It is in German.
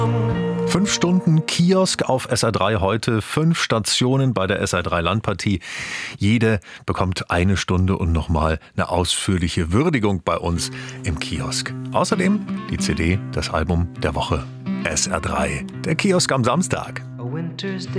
5 Stunden Kiosk auf SR3 heute, 5 Stationen bei der SR3 Landpartie. Jede bekommt 1 Stunde und nochmal eine ausführliche Würdigung bei uns im Kiosk. Außerdem die CD, das Album der Woche. SR3, der Kiosk am Samstag.